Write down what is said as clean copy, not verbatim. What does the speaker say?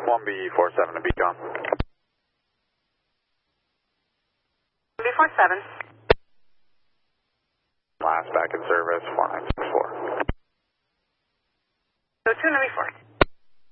1B47 to Beacon. B47. Last back in service, 4964.